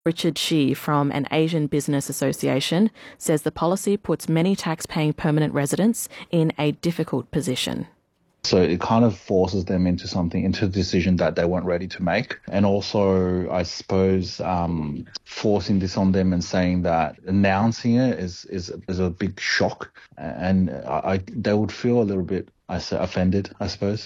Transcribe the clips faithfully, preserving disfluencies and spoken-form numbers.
Richard Shi from an Asian Business Association says the policy puts many tax-paying permanent residents in a difficult position. So it kind of forces them into something, into a decision that they weren't ready to make. And also, I suppose, um, forcing this on them and saying that announcing it is, is, is a big shock. And I, I, they would feel a little bit I say, offended, I suppose.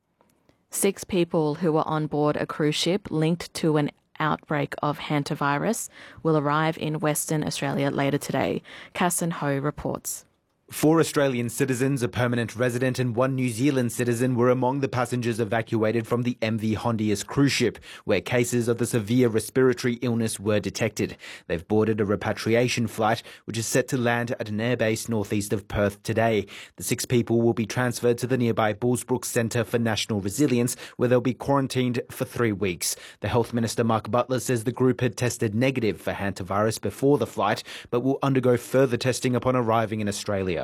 Six people who were on board a cruise ship linked to an outbreak of hantavirus will arrive in Western Australia later today. Casson Ho reports. Four Australian citizens, a permanent resident and one New Zealand citizen were among the passengers evacuated from the M V Hondius cruise ship, where cases of the severe respiratory illness were detected. They've boarded a repatriation flight, which is set to land at an airbase northeast of Perth today. The six people will be transferred to the nearby Bullsbrook Centre for National Resilience, where they'll be quarantined for three weeks. The Health Minister, Mark Butler, says the group had tested negative for hantavirus before the flight, but will undergo further testing upon arriving in Australia.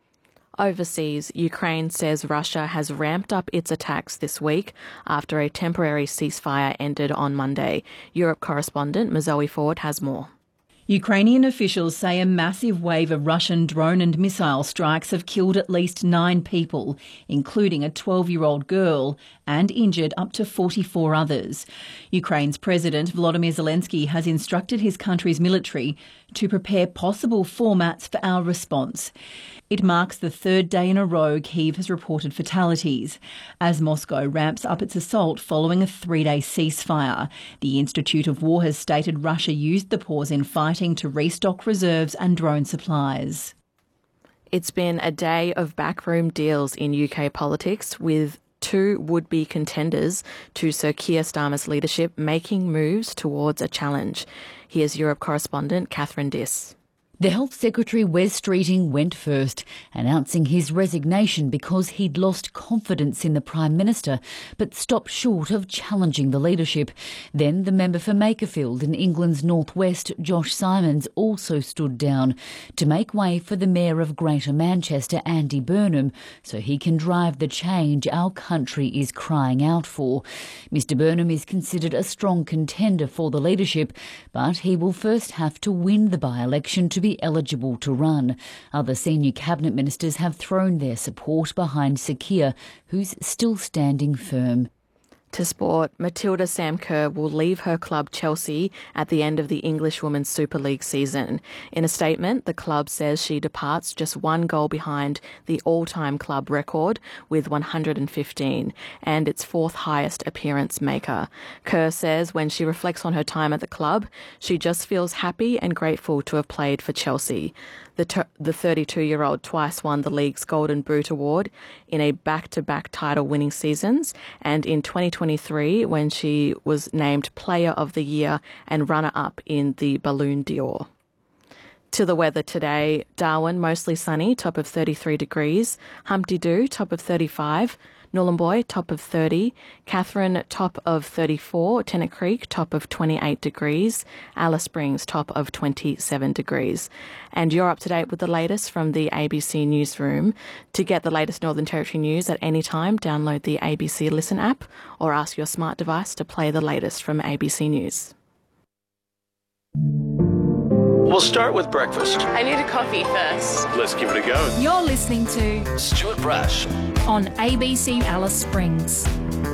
Overseas, Ukraine says Russia has ramped up its attacks this week after a temporary ceasefire ended on Monday. Europe correspondent Mazoe Ford has more. Ukrainian officials say a massive wave of Russian drone and missile strikes have killed at least nine people, including a twelve-year-old girl, and injured up to forty-four others. Ukraine's President Volodymyr Zelensky has instructed his country's military to prepare possible formats for our response. It marks the third day in a row Kyiv has reported fatalities, as Moscow ramps up its assault following a three-day ceasefire. The Institute of War has stated Russia used the pause in fighting to restock reserves and drone supplies. It's been a day of backroom deals in U K politics, with two would-be contenders to Sir Keir Starmer's leadership making moves towards a challenge. Here's Europe correspondent Catherine Diss. The Health Secretary, Wes Streeting, went first, announcing his resignation because he'd lost confidence in the Prime Minister, but stopped short of challenging the leadership. Then the member for Makerfield in England's northwest, Josh Simons, also stood down to make way for the Mayor of Greater Manchester, Andy Burnham, so he can drive the change our country is crying out for. Mister Burnham is considered a strong contender for the leadership, but he will first have to win the by-election to be eligible to run. Other senior cabinet ministers have thrown their support behind Sir Keir, who's still standing firm. To sport, Matilda Sam Kerr will leave her club Chelsea at the end of the English Women's Super League season. In a statement, the club says she departs just one goal behind the all-time club record with one hundred fifteen and its fourth highest appearance maker. Kerr says when she reflects on her time at the club, she just feels happy and grateful to have played for Chelsea. The ter- the thirty-two-year-old twice won the league's Golden Boot Award in a back-to-back title-winning seasons, and in twenty twenty-three when she was named Player of the Year and runner-up in the Ballon d'Or. To the weather today, Darwin mostly sunny, top of thirty-three degrees, Humpty Doo top of thirty-five, Nhulunbuy top of thirty, Katherine top of thirty-four, Tennant Creek top of twenty-eight degrees, Alice Springs top of twenty-seven degrees. And you're up to date with the latest from the A B C Newsroom. To get the latest Northern Territory news at any time, download the A B C Listen app or ask your smart device to play the latest from A B C News. We'll start with breakfast. I need a coffee first. Let's give it a go. You're listening to Stuart Brash on A B C Alice Springs.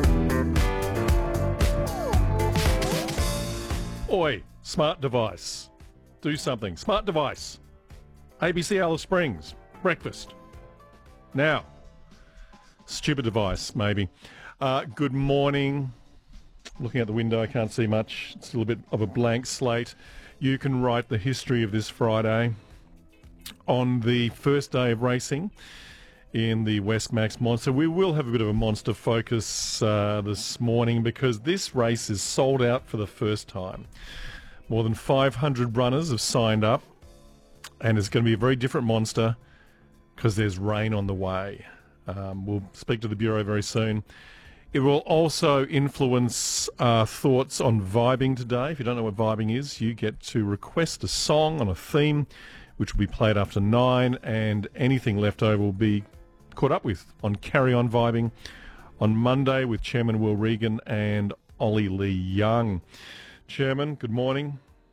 Oi, smart device. Do something. Smart device. A B C Alice Springs. Breakfast. Now. Stupid device, maybe. Uh, good morning. Looking out the window, I can't see much. It's a little bit of a blank slate. You can write the history of this Friday on the first day of racing in the Westmax Monster. We will have a bit of a monster focus uh, this morning because this race is sold out for the first time. More than five hundred runners have signed up, and it's going to be a very different monster because there's rain on the way. Um, we'll speak to the Bureau very soon. It will also influence uh, thoughts on vibing today. If you don't know what vibing is, you get to request a song on a theme, which will be played after nine, and anything left over will be caught up with on Carry On Vibing on Monday with Chairman Will Regan and Ollie Lee Young. Chairman, good morning.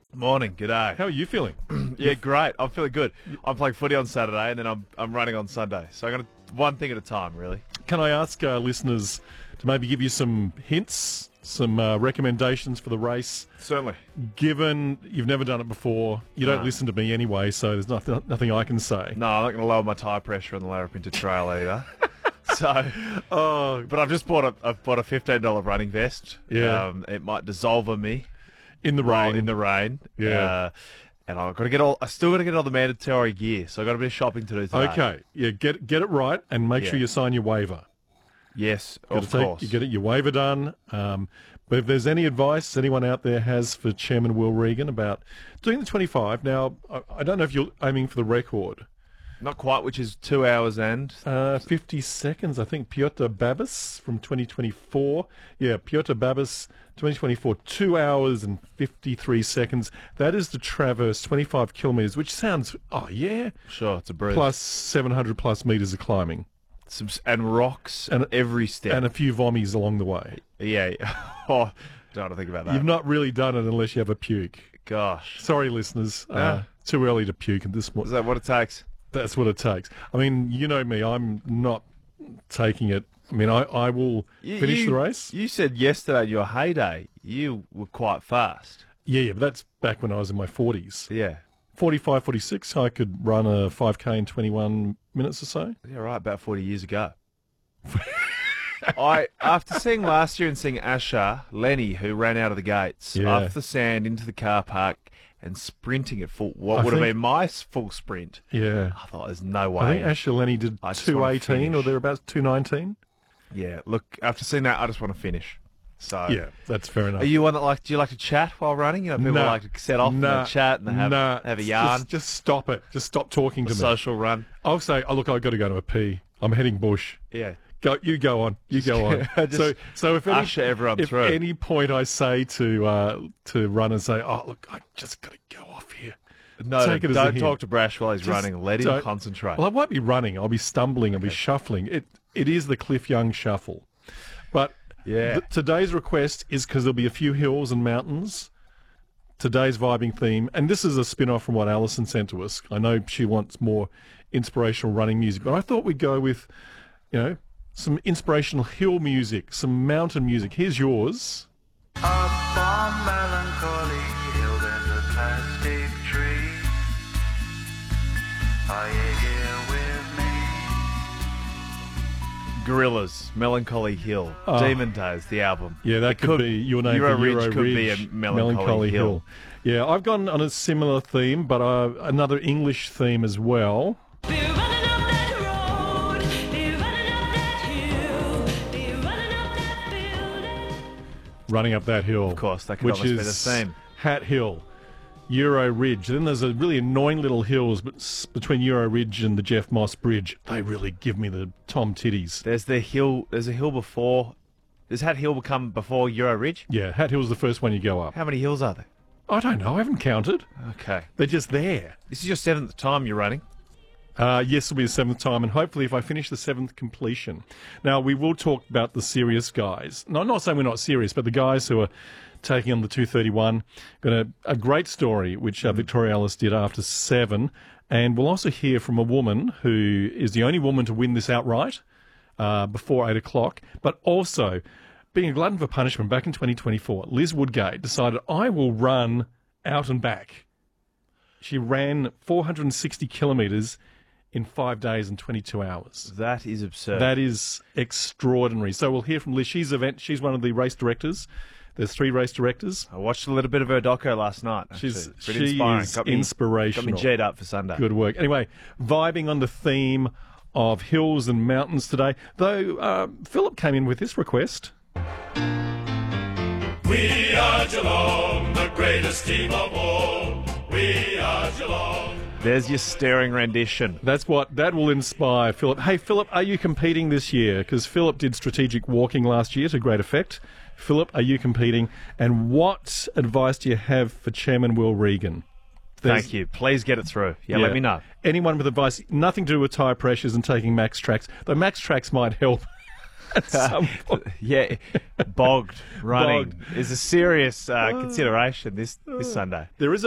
Morning, g'day. How are you feeling? Yeah, great. I'm feeling good. I'm playing footy on Saturday, and then I'm I'm running on Sunday. So I'm going to one thing at a time, really. Can I ask uh, listeners to maybe give you some hints, some uh, recommendations for the race? Certainly. Given you've never done it before, you don't No. listen to me anyway, so there's nothing nothing I can say. No, I'm not going to lower my tyre pressure on the Larapinta Trail either. So, Oh, but I've just bought a I've bought a fifteen dollar running vest. Yeah. Um, it might dissolve on me in the while rain. in the rain. Yeah. Uh, and I've got to get all. I still got to get all the mandatory gear, so I've got a bit of shopping to do today. Okay, yeah, get get it right and make Yeah. sure you sign your waiver. Yes, Gotta of take- course. You get it, your waiver done. Um, but if there's any advice anyone out there has for Chairman Will Regan about doing the twenty-five, now, I, I don't know if you're aiming for the record. Not quite, which is two hours and... Uh, fifty seconds, I think. Piotr Babas from twenty twenty-four. Yeah, Piotr Babas, twenty twenty-four, two hours and fifty-three seconds. That is to traverse twenty-five kilometres, which sounds, oh, yeah. Sure, it's a breeze. Plus seven hundred plus metres of climbing. Some, and rocks And- and every step. And a few vommies along the way. Yeah. Oh, don't want to think about that. You've not really done it unless you have a puke. Gosh. Sorry, listeners. Uh, No. too early to puke at this Is point. that what it takes? That's what it takes. I mean, you know me. I'm not taking it. I mean, I, I will You- finish you- the race. You said yesterday in your heyday, you were quite fast. Yeah, yeah, but that's back when I was in my forties. Yeah. forty-five, forty-six, I could run a five K in twenty-one minutes or so. Yeah, right, about forty years ago. I After seeing last year and seeing Asher Lenny, who ran out of the gates, Yeah. off the sand into the car park and sprinting at full, what I would have think- been my s- full sprint. Yeah. I thought, there's no way. I think Asher Lenny did I just two wanna eighteen or finish. thereabouts, two nineteen. Yeah, look, after seeing that, I just want to finish. So, Yeah, that's fair enough. Are you one that like? Do you like to chat while running? You know, people Nah. like to set off Nah. and chat and have Nah. have a yarn, Just, just stop it. Just stop talking a to me. social run. I'll say, oh, look, I've got to go to a pee. I'm heading bush. Yeah. Go, you go on. You go on. Just so, so if any, usher everyone if through. any point I say to uh, to run and say, oh, look, I just got to go off here. No, Take it as a don't hint. talk to Brash while he's Just running. Let him don't- concentrate. Well, I won't be running. I'll be stumbling. I'll be shuffling. It it is the Cliff Young shuffle, but Yeah. th- today's request is because there'll be a few hills and mountains. Today's vibing theme, and this is a spin-off from what Alison sent to us. I know she wants more inspirational running music, but I thought we'd go with, you know, some inspirational hill music, some mountain music. Here's yours. Up on melancholy hill, there's a plastic tree. Are you here with me? Gorillas, Melancholy Hill, Oh. Demon Days, the album. Yeah, that It could, be your name Euro for Ridge Euro could be a Ridge, Melancholy, Hill. Yeah, I've gone on a similar theme, but uh, another English theme as well. Running up that hill. Of course, that could which almost is be the theme. Hat Hill, Euro Ridge. Then there's a really annoying little hills but s- between Euro Ridge and the Jeff Moss Bridge. They really give me the Tom Titties. There's the hill. There's a hill before. Does Hat Hill become before Euro Ridge? Yeah, Hat Hill's the first one you go up. How many hills are there? I don't know. I haven't counted. Okay. They're just there. This is your seventh time you're running. Uh, yes, it'll be the seventh time, and hopefully if I finish the seventh completion. Now, we will talk about the serious guys. No, I'm not saying we're not serious, but the guys who are taking on the two thirty-one. Got a, a great story, which uh, Victoria Ellis did after seven, and we'll also hear from a woman who is the only woman to win this outright uh, before eight o'clock, but also, being a glutton for punishment, back in twenty twenty-four, Liz Woodgate decided, I will run out and back. She ran four hundred sixty kilometres in five days and twenty-two hours. That is absurd. That is extraordinary. So we'll hear from Liz. She's event. She's one of the race directors. There's three race directors. I watched a little bit of her doco last night. Actually. She's Pretty she inspiring. is got me, inspirational. Got me G'd up for Sunday. Good work. Anyway, vibing on the theme of hills and mountains today. Though uh, Philip came in with this request. We are Geelong, the greatest team of all. We are Geelong. There's your staring rendition. That's what that will inspire Philip. Hey, Philip, are you competing this year? Because Philip did strategic walking last year to great effect. Philip, are you competing? And what advice do you have for Chairman Will Regan? There's, Thank you. Please get it through. Yeah, let me know. Anyone with advice, nothing to do with tyre pressures and taking max tracks. Though max tracks might help. at some point. Yeah, bogged running Bogged. is a serious uh, consideration this, this Sunday. There is a